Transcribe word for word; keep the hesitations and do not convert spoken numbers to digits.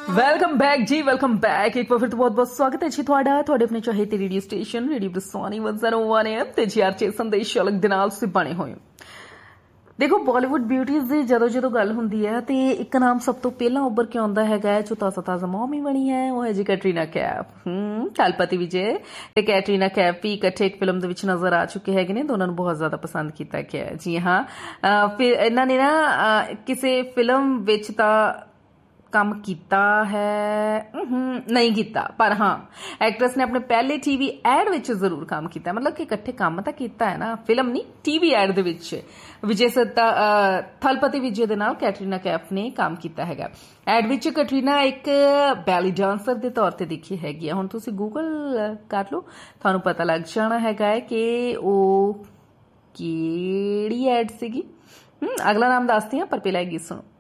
Welcome back जी, welcome back. एक बार फिर तो बहुत बहुत स्वागत है जी ਤੁਹਾਡਾ ਤੁਹਾਡੇ ਆਪਣੇ ਚਾਹੇ ਤੇ ਰੇਡੀਓ ਸਟੇਸ਼ਨ ਰੇਡੀਓ ਬਰਸਾਨੀ ਇੱਕ ਸੌ ਇੱਕ ਐਮ ਤੇ ਜੀ ਆਰ ਚ ਸੰਦੇਸ਼ ਅਲੱਗ ਦੇ ਨਾਲ ਸੇ ਬਣੇ ਹੋਏ। देखो बॉलीवुड ब्यूटीज़ ਦੀ ਜਦੋਂ ਜਦੋਂ ਗੱਲ ਹੁੰਦੀ ਹੈ ਤੇ ਇੱਕ ਨਾਮ ਸਭ ਤੋਂ ਪਹਿਲਾਂ ਉੱਭਰ ਕੇ ਆਉਂਦਾ ਹੈਗਾ ਜੋ ਤਾਜ਼ਾ ਤਾਜ਼ਾ ਮੌਮੀ ਬਣੀ ਹੈ ਉਹ ਹੈ ਜੀ ਕੈਟਰੀਨਾ ਕੈਫ। ਹਮ ਥਲਪਤੀ ਵਿਜੇ ਤੇ ਕੈਟਰੀਨਾ ਕੈਫ ਵੀ ਇਕੱਠੇ ਇੱਕ ਫਿਲਮ ਦੇ ਵਿੱਚ ਨਜ਼ਰ ਆ ਚੁੱਕੇ ਹੈਗੇ ਨੇ। ਦੋਨਾਂ ਨੂੰ ਬਹੁਤ ਜ਼ਿਆਦਾ ਪਸੰਦ ਕੀਤਾ ਗਿਆ ਹੈ। ਜੀ ਹਾਂ, ਫਿਰ ਇਹਨਾਂ ਨੇ ਨਾ ਕਿਸੇ ਫਿਲਮ ਵਿੱਚ ਤਾਂ ਕੰਮ ਕੀਤਾ ਹੈ नहीं ਕੀਤਾ पर हाँ एक्ट्रेस ने अपने पहले टीवी एड विच जरूर काम किया। मतलब कि इकट्ठे काम तो किया है ना, फिल्म नहीं टीवी एड दे विच विजय सत्ता थलपति विजय दे नाल कैटरीना कैफ ने काम किया है। एड विच कैटरीना एक बैली डांसर के तौर पर दिखी हैगी। हुण तुसीं गूगल कर लो, तुहानूं पता लग जाना हैगा कि वो किहड़ी एड सीगी। अगला नाम दसदी हां पर पहला गीत सुनो।